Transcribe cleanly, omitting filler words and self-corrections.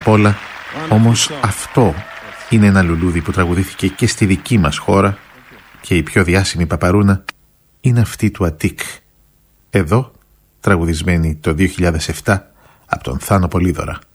όλα. Όμως αυτό είναι ένα λουλούδι που τραγουδήθηκε και στη δική μας χώρα και η πιο διάσημη παπαρούνα είναι αυτή του Αττικ. Εδώ, τραγουδισμένη το 2007 από τον Θάνο Πολύδωρα.